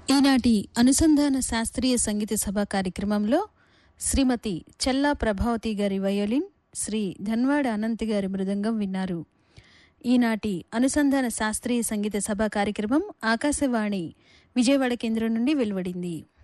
ఈనాటి అనుసంధాన శాస్త్రీయ సంగీత సభ కార్యక్రమంలో శ్రీమతి చెల్లా ప్రభావతి గారి వయోలిన్, శ్రీ ధన్వాడ అనంత్ గారి మృదంగం విన్నారు. ఈనాటి అనుసంధాన శాస్త్రీయ సంగీత సభ కార్యక్రమం ఆకాశవాణి విజయవాడ కేంద్రం నుండి వెలువడింది.